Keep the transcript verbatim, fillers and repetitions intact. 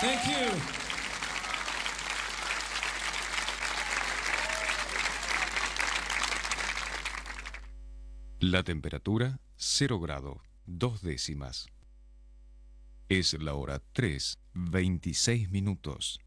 Thank you. La temperatura, cero grado, dos décimas. Es la hora tres, veintiséis minutos.